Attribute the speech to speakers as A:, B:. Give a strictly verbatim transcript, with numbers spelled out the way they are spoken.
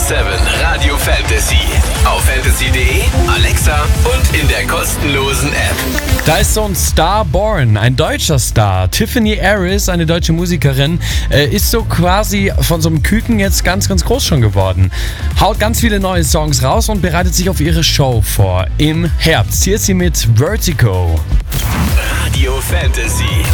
A: sieben Radio Fantasy. Auf fantasy punkt de, Alexa und in der kostenlosen App.
B: Da ist so ein Star born, ein deutscher Star. Tiffany Harris, eine deutsche Musikerin, äh, ist so quasi von so einem Küken jetzt ganz, ganz groß schon geworden. Haut ganz viele neue Songs raus und bereitet sich auf ihre Show vor. Im Herbst. Hier ist sie mit Vertigo.
A: Radio Fantasy.